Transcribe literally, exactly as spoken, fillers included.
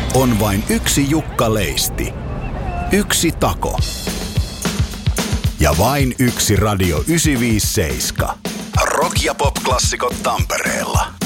On vain yksi Jukka Leisti. Yksi tako. Ja vain yksi Radio yhdeksänsataaviisikymmentäseitsemän. Rock- ja pop-klassikot Tampereella.